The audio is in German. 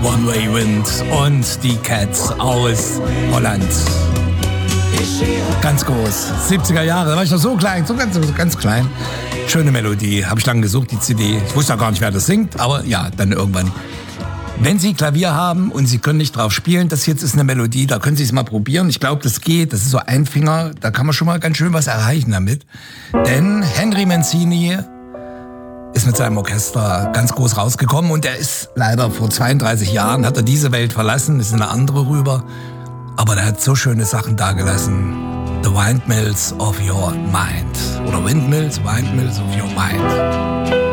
One Way Wind und die Cats aus Holland. Ganz groß, 70er Jahre, da war ich noch so klein, so ganz klein. Schöne Melodie, habe ich lange gesucht, die CD. Ich wusste auch gar nicht, wer das singt, aber ja, dann irgendwann. Wenn Sie Klavier haben und Sie können nicht drauf spielen, das jetzt ist eine Melodie, da können Sie es mal probieren. Ich glaube, das geht, das ist so ein Finger, da kann man schon mal ganz schön was erreichen damit. Denn Henry Mancini ist mit seinem Orchester ganz groß rausgekommen und er ist leider vor 32 Jahren, hat er diese Welt verlassen, ist in eine andere rüber. Aber der hat so schöne Sachen dagelassen. The Windmills of Your Mind. Oder Windmills of Your Mind.